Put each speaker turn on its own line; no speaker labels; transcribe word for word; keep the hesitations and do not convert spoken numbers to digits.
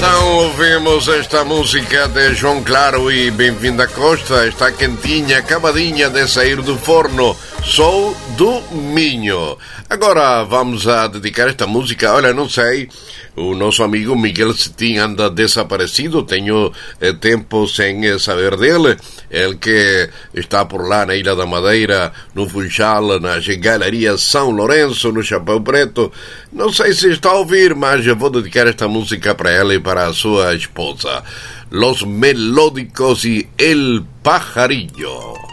Então ouvimos esta música de João Claro e Bem-vinda Costa. Está quentinha, acabadinha de sair do forno. Sou do Minho. Agora vamos a dedicar esta música. Olha, não sei, o nosso amigo Miguel Cetim anda desaparecido. Tenho eh, tempo sem eh, saber dele. Ele que está por lá na Ilha da Madeira, no Funchal, na Galeria São Lourenço, no Chapéu Preto. Não sei se está a ouvir, mas eu vou dedicar esta música para ela e para a sua esposa. Los Melódicos y El Pajarillo.